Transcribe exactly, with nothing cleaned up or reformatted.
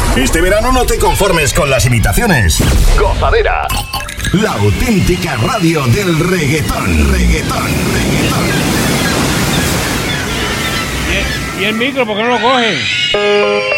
Este verano no te conformes con las imitaciones. Gozadera. La auténtica radio del reggaetón. Reggaetón, reggaetón. ¿Y el micro por qué no lo cogen?